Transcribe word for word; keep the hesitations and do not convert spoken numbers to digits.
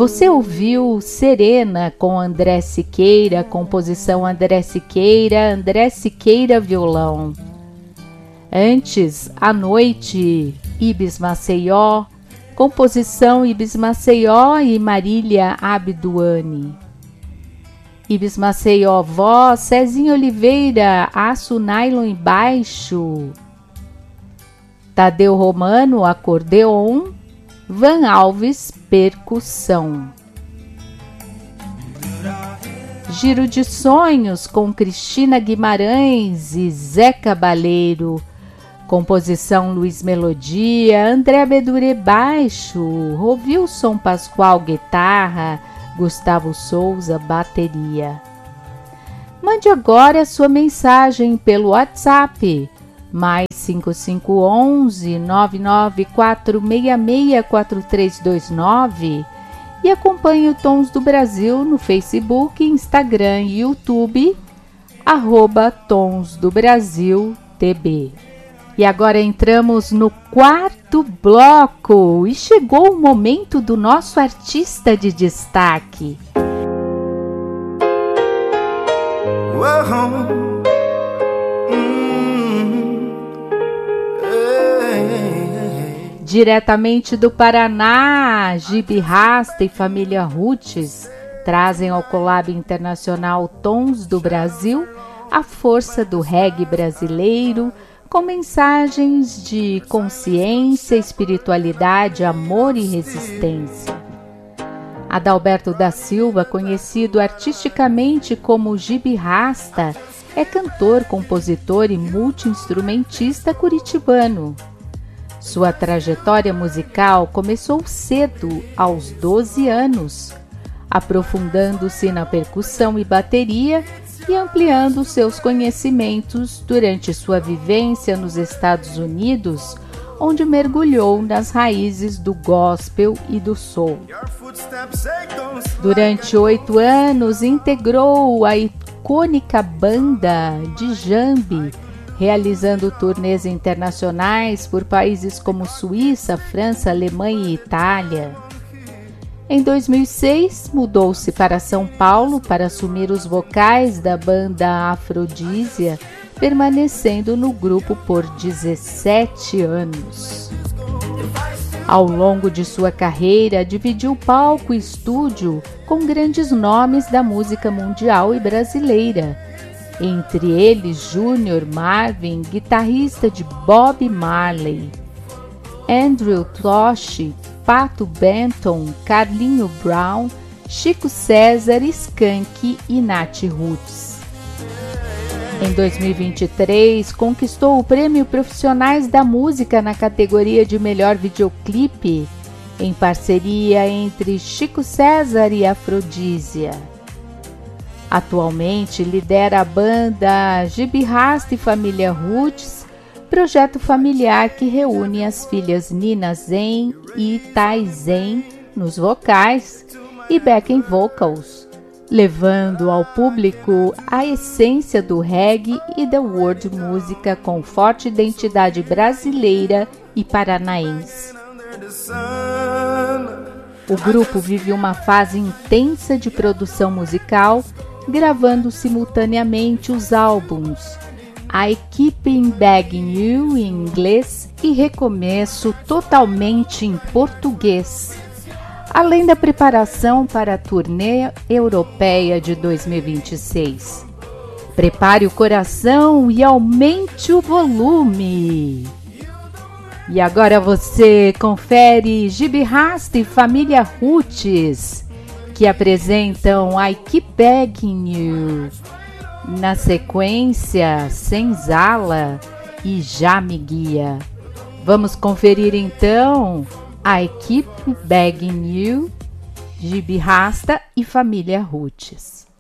Você ouviu Serena com André Siqueira, composição André Siqueira, André Siqueira violão. Antes, A Noite, Ibis Maceió, composição Ibis Maceió e Marília Abduani. Ibis Maceió, voz, Cezinha Oliveira, aço nylon e baixo. Tadeu Romano, acordeon. Van Alves, percussão. Giro de Sonhos com Cristina Guimarães e Zé Cabaleiro, composição Luiz Melodia, André Bedure baixo, Rovilson Pascoal guitarra, Gustavo Souza bateria. Mande agora a sua mensagem pelo WhatsApp mais cinco cinco um um, nove nove quatro seis seis quatro três dois nove e acompanhe o Tons do Brasil no Facebook, Instagram e YouTube, arroba Tons do Brasil T B. E agora entramos no quarto bloco e chegou o momento do nosso artista de destaque. Uou. Diretamente do Paraná, Gibi Rasta e família Roots trazem ao Collab Internacional Tons do Brasil a força do reggae brasileiro, com mensagens de consciência, espiritualidade, amor e resistência. Adalberto da Silva, conhecido artisticamente como Gibi Rasta, é cantor, compositor e multi-instrumentista curitibano. Sua trajetória musical começou cedo, aos doze anos, aprofundando-se na percussão e bateria e ampliando seus conhecimentos durante sua vivência nos Estados Unidos, onde mergulhou nas raízes do gospel e do soul. Durante oito anos, integrou a icônica banda Djambi, realizando turnês internacionais por países como Suíça, França, Alemanha e Itália. Em dois mil e seis, mudou-se para São Paulo para assumir os vocais da banda Afrodísia, permanecendo no grupo por dezessete anos. Ao longo de sua carreira, dividiu palco e estúdio com grandes nomes da música mundial e brasileira, entre eles Júnior Marvin, guitarrista de Bob Marley, Andrew Tosh, Pato Benton, Carlinho Brown, Chico César, Skank e Nath Roots. Em dois mil e vinte e três, conquistou o Prêmio Profissionais da Música na categoria de Melhor Videoclipe, em parceria entre Chico César e Afrodísia. Atualmente lidera a banda Gibi Rasta e família Roots, projeto familiar que reúne as filhas Nina Zen e Tai Zen nos vocais e backing vocals, levando ao público a essência do reggae e da world música com forte identidade brasileira e paranaense. O grupo vive uma fase intensa de produção musical, gravando simultaneamente os álbuns I Keep Begging You em inglês e Recomeço totalmente em português, além da preparação para a turnê europeia de dois mil e vinte e seis. Prepare o coração e aumente o volume! E agora você confere Gibi Rasta e família Roots, que apresentam I Keep Begging You. Na sequência, Senzala e Já Me Guia. Vamos conferir então I Keep Begging You, Gibi Rasta e família Roots.